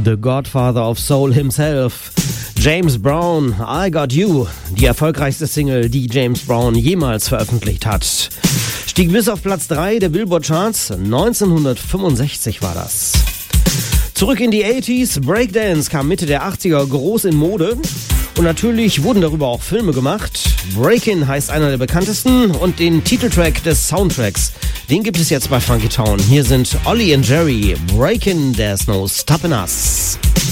The Godfather of Soul himself, James Brown, I Got You, die erfolgreichste Single, die James Brown jemals veröffentlicht hat. Stieg bis auf Platz 3 der Billboard-Charts, 1965 war das. Zurück in die 80s, Breakdance kam Mitte der 80er groß in Mode und natürlich wurden darüber auch Filme gemacht. Breakin' heißt einer der bekanntesten und den Titeltrack des Soundtracks, den gibt es jetzt bei Funky Town. Hier sind Ollie and Jerry, Breakin', There's No Stoppin' Us.